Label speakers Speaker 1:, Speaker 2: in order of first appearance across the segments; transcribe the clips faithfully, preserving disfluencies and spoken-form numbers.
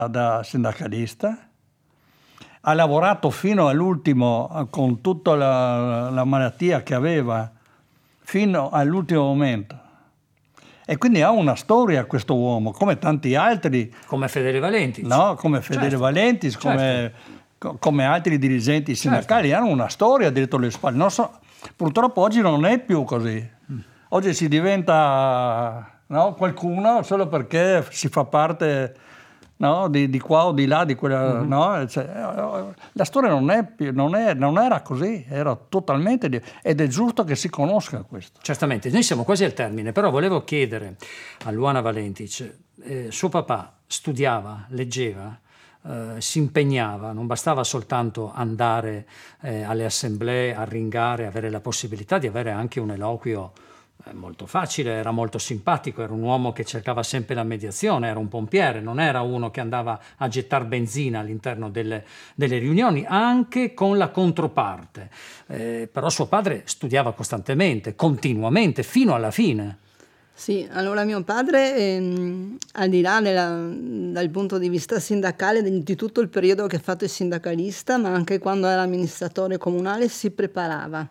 Speaker 1: da sindacalista, ha lavorato fino all'ultimo con tutta la, la malattia che aveva, fino all'ultimo momento. E quindi ha una storia questo uomo, come tanti altri.
Speaker 2: Come Fedele Valentis.
Speaker 1: No, come Fedele certo. Valentis, come, certo. come altri dirigenti sindacali, certo. hanno una storia dietro le spalle. Non so, purtroppo oggi non è più così. Oggi si diventa no, qualcuno solo perché si fa parte no, di, di qua o di là, di quella. Mm-hmm. No? Cioè, la storia non, è più, non, è, non era così, era totalmente. Di, ed è giusto che si conosca questo.
Speaker 2: Certamente, noi siamo quasi al termine, però volevo chiedere a Luana Valentic, eh, suo papà studiava, leggeva, eh, si impegnava, non bastava soltanto andare eh, alle assemblee, arringare, avere la possibilità di avere anche un eloquio molto facile, era molto simpatico, era un uomo che cercava sempre la mediazione, era un pompiere, non era uno che andava a gettare benzina all'interno delle, delle riunioni, anche con la controparte. Eh, però suo padre studiava costantemente, continuamente, fino alla fine.
Speaker 3: Sì, allora mio padre, ehm, al di là della, dal punto di vista sindacale, di, di tutto il periodo che ha fatto il sindacalista, ma anche quando era amministratore comunale, si preparava.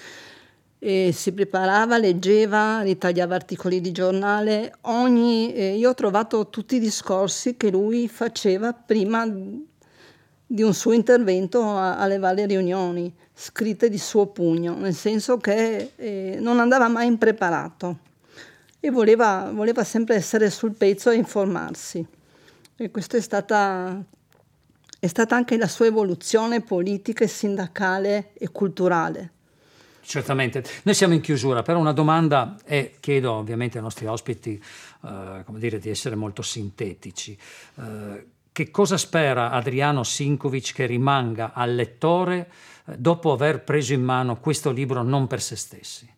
Speaker 3: E si preparava, leggeva, ritagliava articoli di giornale. Ogni, eh, io ho trovato tutti i discorsi che lui faceva prima di un suo intervento a, alle varie riunioni, scritte di suo pugno, nel senso che eh, non andava mai impreparato e voleva, voleva sempre essere sul pezzo e informarsi. E questa è stata, è stata anche la sua evoluzione politica, sindacale e culturale.
Speaker 2: Certamente. Noi siamo in chiusura, però una domanda e chiedo ovviamente ai nostri ospiti eh, come dire, di essere molto sintetici. Eh, che cosa spera Adriano Sinkovic che rimanga al lettore eh, dopo aver preso in mano questo libro non per se stessi?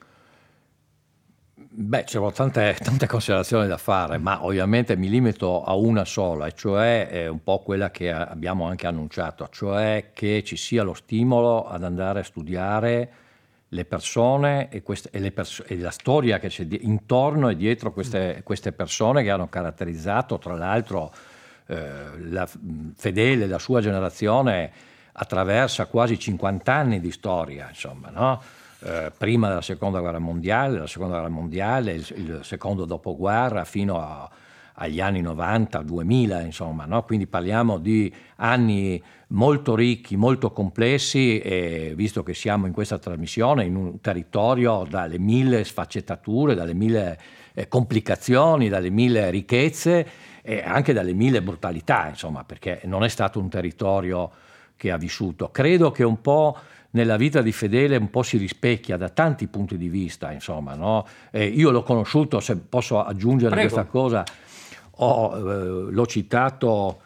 Speaker 4: Beh, c'erano tante, tante considerazioni da fare, ma ovviamente mi limito a una sola, e cioè è un po' quella che abbiamo anche annunciato, cioè che ci sia lo stimolo ad andare a studiare le persone e, queste, e, le perso- e la storia che c'è di- intorno e dietro queste, queste persone che hanno caratterizzato tra l'altro eh, la, Fedele, la sua generazione attraversa quasi cinquanta anni di storia, insomma, no? Eh, prima della seconda guerra mondiale, la seconda guerra mondiale, il, il secondo dopoguerra fino a, agli anni novanta, duemila, insomma, no? Quindi parliamo di anni molto ricchi, molto complessi, e visto che siamo in questa trasmissione in un territorio dalle mille sfaccettature, dalle mille eh, complicazioni, dalle mille ricchezze e anche dalle mille brutalità, insomma, perché non è stato un territorio che ha vissuto. Credo che un po' nella vita di Fedele un po' si rispecchia da tanti punti di vista, insomma, no? Eh, io l'ho conosciuto, se posso aggiungere
Speaker 2: Prego.
Speaker 4: questa cosa, ho, eh, l'ho citato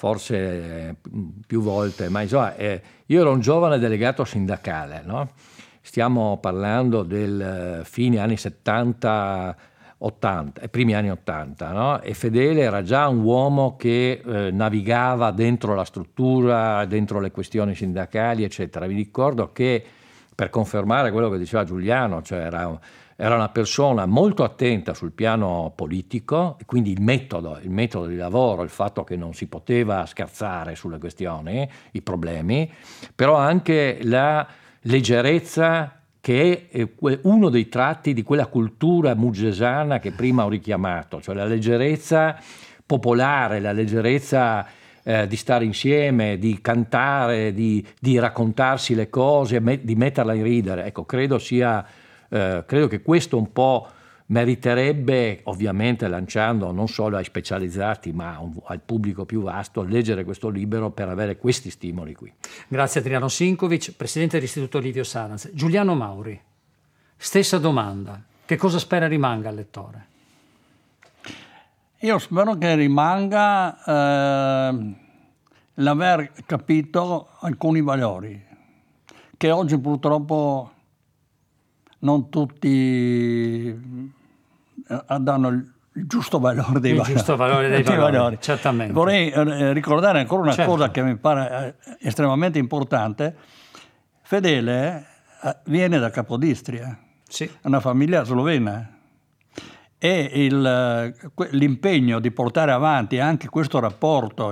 Speaker 4: forse più volte, ma insomma, eh, io ero un giovane delegato sindacale, no? Stiamo parlando del fine anni settanta, ottanta, primi anni ottanta, no? E Fedele era già un uomo che eh, navigava dentro la struttura, dentro le questioni sindacali, eccetera. Vi ricordo che, per confermare quello che diceva Giuliano, cioè era, era una persona molto attenta sul piano politico, e quindi il metodo, il metodo di lavoro, il fatto che non si poteva scherzare sulle questioni, i problemi, però anche la leggerezza che è uno dei tratti di quella cultura muggesana che prima ho richiamato, cioè la leggerezza popolare, la leggerezza eh, di stare insieme, di cantare, di, di raccontarsi le cose, me, di metterla in ridere. Ecco, credo sia, eh, credo che questo un po' meriterebbe, ovviamente lanciando non solo ai specializzati ma un, al pubblico più vasto, leggere questo libro per avere questi stimoli qui.
Speaker 2: Grazie Adriano Sinkovic, presidente dell'Istituto Livio Saranz. Giuliano Mauri, stessa domanda, che cosa spera rimanga al lettore?
Speaker 1: Io spero che rimanga eh, l'aver capito alcuni valori che oggi purtroppo non tutti danno il giusto valore dei
Speaker 2: il
Speaker 1: valori.
Speaker 2: giusto valore dei valori, valori. Certamente.
Speaker 1: Vorrei eh, ricordare ancora una
Speaker 2: certo.
Speaker 1: cosa che mi pare eh, estremamente importante. Fedele eh, viene da Capodistria,
Speaker 2: sì.
Speaker 1: una famiglia slovena, e il, l'impegno di portare avanti anche questo rapporto